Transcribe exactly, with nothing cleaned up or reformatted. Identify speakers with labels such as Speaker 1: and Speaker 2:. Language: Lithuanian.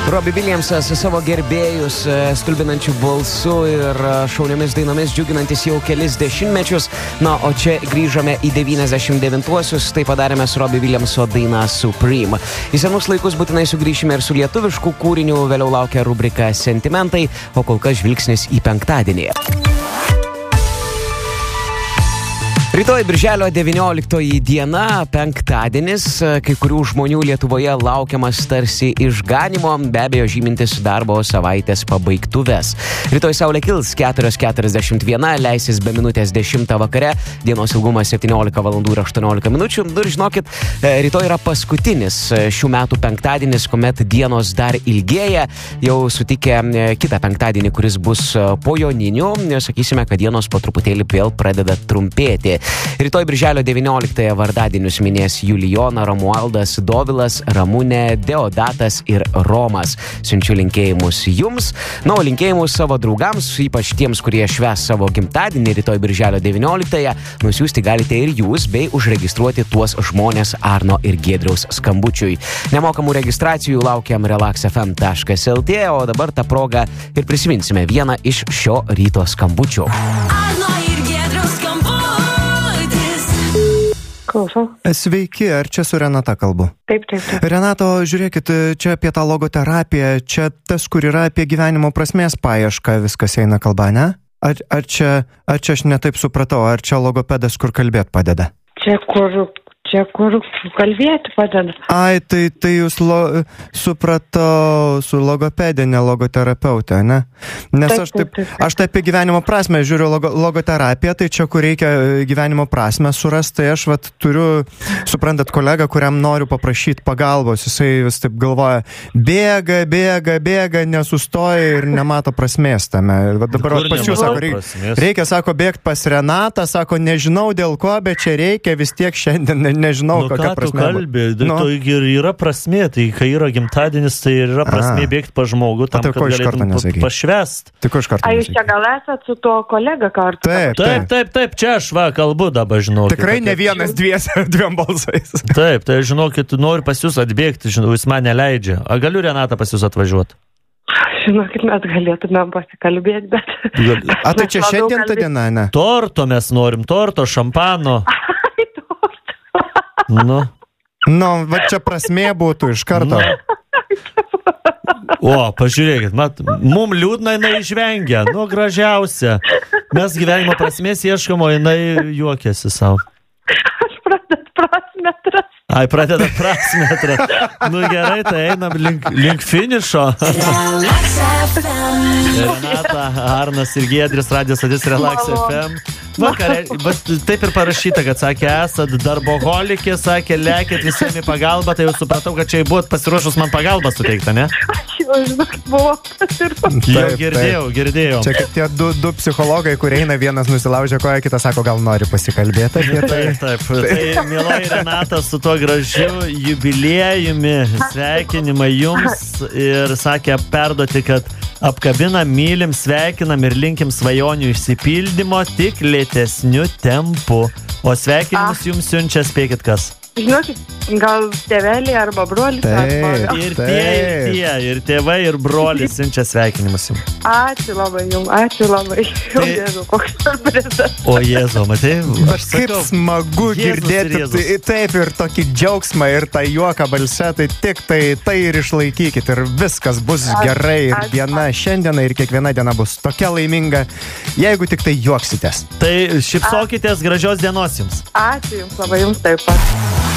Speaker 1: Robbie Williamsas savo gerbėjus stulbinančių balsų ir šauniomis dainomis džiuginantis jau kelis dešimtmečius. Na, o čia grįžome į devyniasdešimt devintuosius, tai padarėme su Robbie Williamso daina Supreme. Į senus laikus būtinai sugrįšime ir su lietuvišku kūriniu, vėliau laukia rubrika Sentimentai, o kol kas žvilgsnis į penktadienį. Rytoj birželio devynioliktoji diena, penktadienis, kai kurių žmonių Lietuvoje laukiamas tarsi išganimo, be abejo žymintis darbo savaitės pabaigtuves. Rytoj saulė kils keturios keturiasdešimt viena, leisis be minutės dešimtą vakare, dienos ilgumas septyniolika valandų ir aštuoniolika minučių. Ir žinokit, rytoj yra paskutinis šių metų penktadienis, kuomet dienos dar ilgėja, jau sutikę kitą penktadienį, kuris bus po joninių, sakysime, kad dienos po truputėlį vėl pradeda trumpėti. Rytoj birželio devynioliktąją vardadienius minės Julijona, Romualdas, Dovilas, Ramunė, Deodatas ir Romas. Siunčiu linkėjimus jums, na, o linkėjimus savo draugams, ypač tiems, kurie švęs savo gimtadienį rytoj birželio devynioliktąją, nusiųsti galite ir jūs, bei užregistruoti tuos žmonės Arno ir Giedriaus skambučiui. Nemokamų registracijų laukiam relax f m taškas l t, o dabar tą progą ir prisiminsime vieną iš šio ryto skambučių.
Speaker 2: Arno ir Giedriaus skambutis.
Speaker 3: Klausau.
Speaker 4: Sveiki, ar čia su Renata kalbu?
Speaker 3: Taip, taip, taip.
Speaker 4: Renato, žiūrėkit, čia apie tą logoterapiją, čia tas, kur yra apie gyvenimo prasmės paiešką, viskas eina kalba, ne? Ar, ar, čia, ar čia aš netaip supratau, ar čia logopedas, kur kalbėt padeda?
Speaker 3: Čia kur, čia kur kalbėti padeda.
Speaker 4: Ai, tai, tai jūs lo, supratau, su logopedė, ne logoterapeutė, ne? Nes
Speaker 3: Taip,
Speaker 4: aš taip,
Speaker 3: taip, taip.
Speaker 4: aš taip apie gyvenimo prasmę žiūriu logo, logoterapiją, tai čia, kur reikia gyvenimo prasmę surasti, tai aš vat turiu, suprantat, kolegą, kuriam noriu paprašyti pagalbos, jisai vis taip galvoja, bėga, bėga, bėga, nesustoja ir nemato prasmės tame. Ir va dabar vat pas jūs, sako, reikia, reikia, sako, bėgti pas Renatą, sako, nežinau dėl ko, bet čia reikia vis tiek šiandien, ne, nežinau,
Speaker 5: nu,
Speaker 4: kokia
Speaker 5: ką tu
Speaker 4: prasmė.
Speaker 5: kalbė,
Speaker 4: Nu.
Speaker 5: to ir yra prasmė, tai kai yra gimtadienis, tai ir yra prasmė
Speaker 4: A.
Speaker 5: bėgti pa žmogų, tam,
Speaker 4: tai ko
Speaker 5: kad
Speaker 4: iš karto
Speaker 5: galėtum
Speaker 4: nesakei?
Speaker 5: pa- pašvęst.
Speaker 4: Tai ko iš karto
Speaker 3: A, jūs čia
Speaker 4: nesakei?
Speaker 3: gal esat su tuo kolega kartu?
Speaker 4: Taip,
Speaker 5: Taip, taip, taip, čia aš va kalbu dabar, žinokit.
Speaker 4: Tikrai ne vienas dviese, dviem balsais.
Speaker 5: Taip, tai žinokit, noriu pas jūs atbėgti, žinau, jis man neleidžia. A galiu Renata pas jūs atvažiuoti?
Speaker 3: Žinokit, mes galėtumėm pasikalbėti, bet...
Speaker 4: A tai čia
Speaker 3: Mes labiau
Speaker 4: šiandien ta
Speaker 3: kalbėt-
Speaker 4: diena, ne?
Speaker 5: Torto mes norim, torto, šampano.
Speaker 3: Ai, tortą.
Speaker 5: Nu.
Speaker 4: Nu, va čia prasmė būtų iš karto.
Speaker 5: O, pažiūrėkit, mat, mum liūdna jinai išvengia, nu gražiausia. Mes gyvenimo prasmės ieškom, o jinai juokiasi savo.
Speaker 3: Aš pradedu prasmę atrasti.
Speaker 5: Ai, pradeda prasmę atrasti. Nu gerai, tai einam link, link finišo.
Speaker 2: Relax F M.
Speaker 5: Renata, Arnas ir Giedris, radijos stotis Relax F M. Vakare, bet taip ir parašyta, kad sakė, esat darboholikė, sakė, lekėt visiems į pagalbą, tai jau supratau, kad čia buvot pasiruošus man pagalbą suteikta, ne?
Speaker 3: Aš jau, žinokit, buvau pasiruošęs.
Speaker 5: Jau
Speaker 4: Taip,
Speaker 5: girdėjau, girdėjau.
Speaker 4: Čia kaip tie du, du psichologai, kurie eina, vienas nusilaužia koją, kitas sako, gal nori pasikalbėti apie tai.
Speaker 5: Taip, taip. Tai, mieloji Renata, su tuo gražiu jubiliejumi sveikinimai jums ir sakė perduoti, kad apkabinam, mylim, sveikinam ir linkim svajonių išsipildymo tik lėtesniu tempu. O sveikinimus jums siunčia, spėkit kas.
Speaker 3: Žinokit, gal tėveliai arba brolis.
Speaker 4: Taip.
Speaker 3: Arba...
Speaker 5: Ir tie, ir tie, ir tėvai, ir brolis siunčia sveikinimus jums.
Speaker 3: Ačiū labai jums, ačiū labai.
Speaker 5: Tai-
Speaker 3: Tai... Jėzu, koks surprizas.
Speaker 5: O Jėzau, matai,
Speaker 4: Bet kaip smagu
Speaker 5: Jėzus ir
Speaker 4: girdėti
Speaker 5: Jėzus.
Speaker 4: tai, taip ir tokį džiaugsmą ir tą juoką balse, tai tik tai, tai ir išlaikykit ir viskas bus
Speaker 3: Ačiū,
Speaker 4: gerai ir
Speaker 3: ačiū.
Speaker 4: diena šiandiena ir kiekviena diena bus tokia laiminga, jeigu tik tai juoksitės.
Speaker 5: tai šypsokitės, gražios dienos jums.
Speaker 3: Ačiū jums labai, jums taip pat.